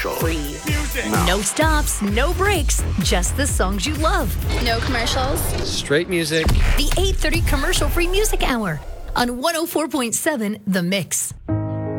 Free. No stops, no breaks, just the songs you love. No commercials. Straight music. The 8:30 commercial-free music hour on 104.7 The Mix.